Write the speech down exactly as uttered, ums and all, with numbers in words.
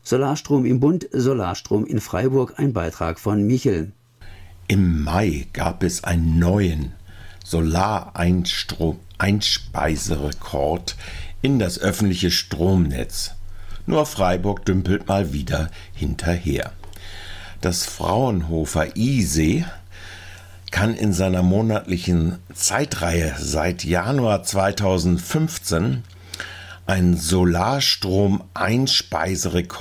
Solarstrom im Bund, Solarstrom in Freiburg, ein Beitrag von Michel. Im Mai gab es einen neuen Solareinspeiserekord in das öffentliche Stromnetz. Nur Freiburg dümpelt mal wieder hinterher. Das Fraunhofer I S E kann in seiner monatlichen Zeitreihe seit Januar zweitausendfünfzehn einen Solarstrom-Einspeiserekord